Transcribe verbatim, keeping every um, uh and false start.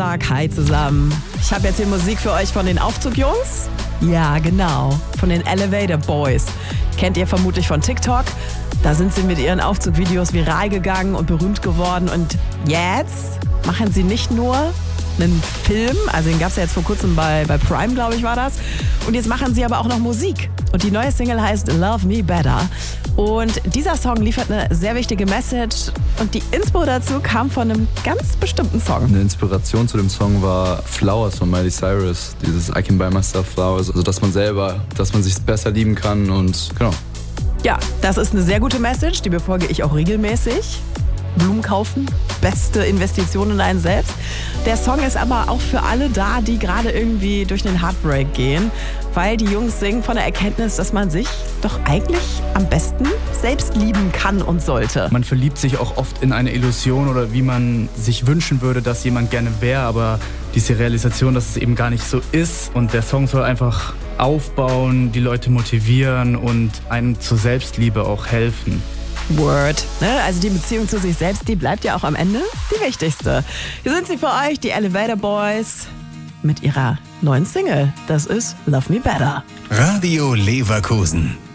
Donnerstag. Hi zusammen. Ich habe jetzt hier Musik für euch von den Aufzugjungs. Ja, genau. Von den Elevator Boys. Kennt ihr vermutlich von TikTok. Da sind sie mit ihren Aufzugvideos viral gegangen und berühmt geworden. Und jetzt machen sie nicht nur einen Film, also den gab es ja jetzt vor kurzem bei, bei Prime, glaube ich, war das. Und jetzt machen sie aber auch noch Musik. Und die neue Single heißt Love Me Better. Und dieser Song liefert eine sehr wichtige Message. Und die Inspo dazu kam von einem ganz bestimmten Song. Eine Inspiration zu dem Song war Flowers von Miley Cyrus. Dieses I can buy myself flowers. Also dass man selber, dass man sich besser lieben kann und genau. Ja, das ist eine sehr gute Message. Die befolge ich auch regelmäßig. Blumen kaufen, beste Investition in einen selbst. Der Song ist aber auch für alle da, die gerade irgendwie durch einen Heartbreak gehen, weil die Jungs singen von der Erkenntnis, dass man sich doch eigentlich am besten selbst lieben kann und sollte. Man verliebt sich auch oft in eine Illusion oder wie man sich wünschen würde, dass jemand gerne wäre, aber diese Realisation, dass es eben gar nicht so ist. Und der Song soll einfach aufbauen, die Leute motivieren und einem zur Selbstliebe auch helfen. Word. Ne? Also die Beziehung zu sich selbst, die bleibt ja auch am Ende die wichtigste. Hier sind sie für euch, die Elevator Boys, mit ihrer neuen Single. Das ist Love Me Better. Radio Leverkusen.